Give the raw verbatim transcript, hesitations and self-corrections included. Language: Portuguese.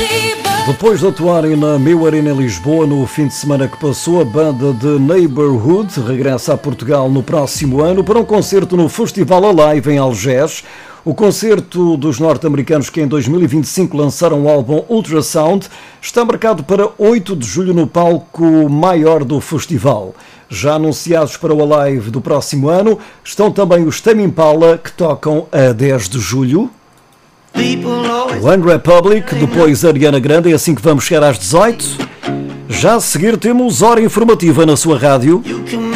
Depois de atuarem na Meu Arena em Lisboa no fim de semana que passou, a banda de Neighbourhood regressa a Portugal no próximo ano para um concerto no Festival Alive em Algés. O concerto dos norte-americanos que em dois mil e vinte e cinco lançaram o álbum Ultrasound está marcado para oito de julho no palco maior do festival. Já anunciados para o Alive do próximo ano estão também os Tame Impala, que tocam a dez de julho. One Republic, depois Ariana Grande, é assim que vamos chegar às dezoito. Já a seguir temos Hora Informativa na sua rádio.